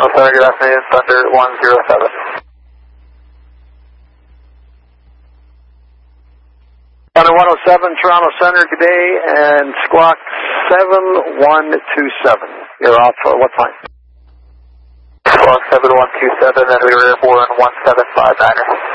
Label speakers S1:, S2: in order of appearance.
S1: 707, good afternoon, Thunder 107.
S2: Thunder 107, Toronto Center, good day, and squawk 7127. You're off for what time?
S1: Squawk 7127, and we were airborne 1759er.